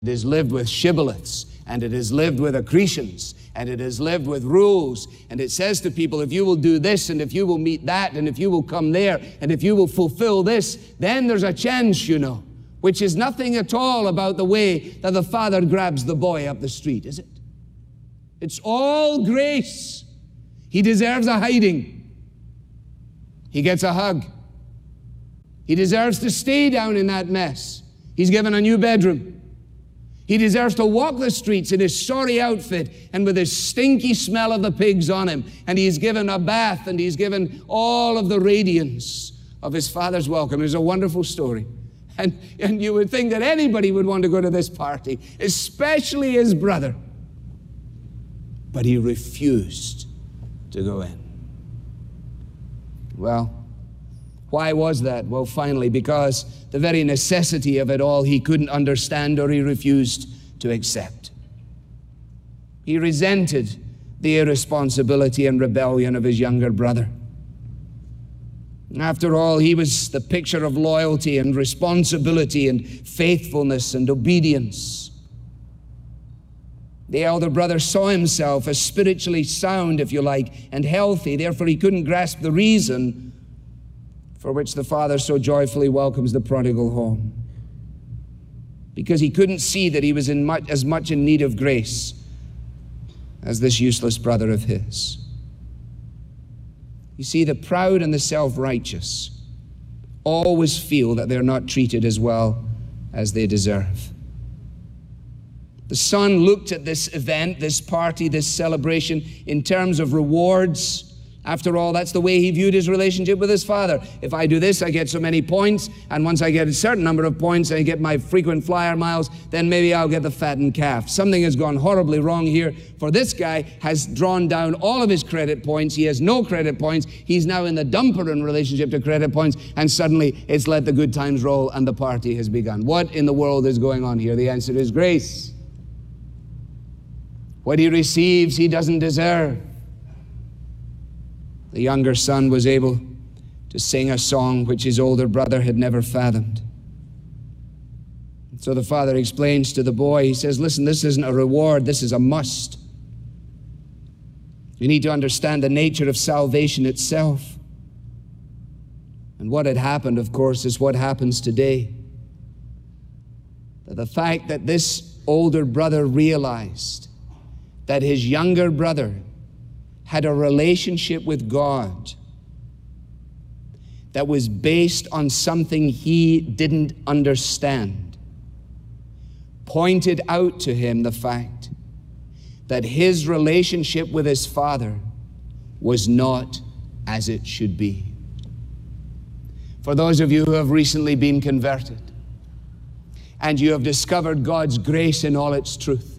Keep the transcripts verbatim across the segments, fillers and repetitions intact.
It is lived with shibboleths, and it is lived with accretions, and it is lived with rules. And it says to people, if you will do this, and if you will meet that, and if you will come there, and if you will fulfill this, then there's a chance, you know, which is nothing at all about the way that the father grabs the boy up the street, is it? It's all grace. He deserves a hiding. He gets a hug. He deserves to stay down in that mess. He's given a new bedroom. He deserves to walk the streets in his sorry outfit and with his stinky smell of the pigs on him. And he's given a bath, and he's given all of the radiance of his father's welcome. It's a wonderful story. And, and you would think that anybody would want to go to this party, especially his brother. But he refused to go in. Well, why was that? Well, finally, because the very necessity of it all he couldn't understand, or he refused to accept. He resented the irresponsibility and rebellion of his younger brother. After all, he was the picture of loyalty and responsibility and faithfulness and obedience. The elder brother saw himself as spiritually sound, if you like, and healthy. Therefore, he couldn't grasp the reason for which the father so joyfully welcomes the prodigal home. Because he couldn't see that he was in much, as much in need of grace as this useless brother of his. You see, the proud and the self-righteous always feel that they're not treated as well as they deserve. The son looked at this event, this party, this celebration in terms of rewards. After all, that's the way he viewed his relationship with his father. If I do this, I get so many points, and once I get a certain number of points, I get my frequent flyer miles, then maybe I'll get the fattened calf. Something has gone horribly wrong here, for this guy has drawn down all of his credit points. He has no credit points. He's now in the dumper in relationship to credit points, and suddenly it's let the good times roll, and the party has begun. What in the world is going on here? The answer is grace. What he receives, he doesn't deserve. The younger son was able to sing a song which his older brother had never fathomed. So the father explains to the boy, he says, listen, this isn't a reward, this is a must. You need to understand the nature of salvation itself. And what had happened, of course, is what happens today. That the fact that this older brother realized that his younger brother had a relationship with God that was based on something he didn't understand, pointed out to him the fact that his relationship with his father was not as it should be. For those of you who have recently been converted, and you have discovered God's grace in all its truth,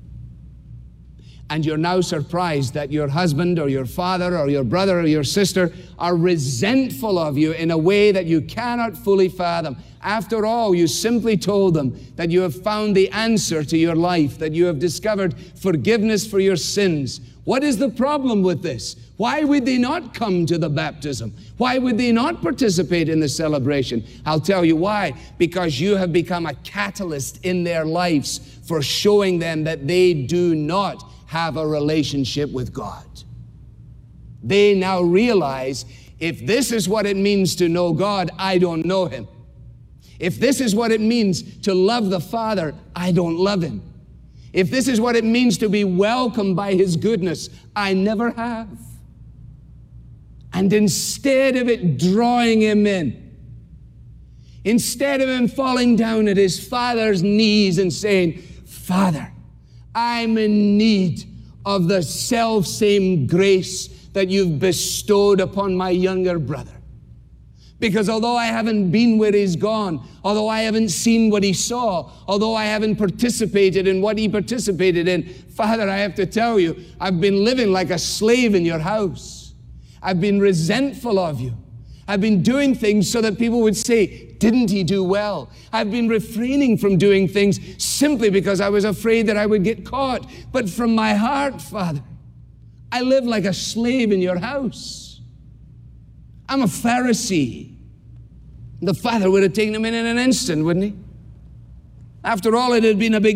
and you're now surprised that your husband or your father or your brother or your sister are resentful of you in a way that you cannot fully fathom. After all, you simply told them that you have found the answer to your life, that you have discovered forgiveness for your sins. What is the problem with this? Why would they not come to the baptism? Why would they not participate in the celebration? I'll tell you why. Because you have become a catalyst in their lives for showing them that they do not have a relationship with God. They now realize, if this is what it means to know God, I don't know Him. If this is what it means to love the Father, I don't love Him. If this is what it means to be welcomed by His goodness, I never have. And instead of it drawing him in, instead of him falling down at his father's knees and saying, Father, I'm in need of the self-same grace that you've bestowed upon my younger brother. Because although I haven't been where he's gone, although I haven't seen what he saw, although I haven't participated in what he participated in, Father, I have to tell you, I've been living like a slave in your house. I've been resentful of you. I've been doing things so that people would say, didn't he do well? I've been refraining from doing things simply because I was afraid that I would get caught. But from my heart, Father, I live like a slave in your house. I'm a Pharisee. The father would have taken him in in an instant, wouldn't he? After all, it had been a big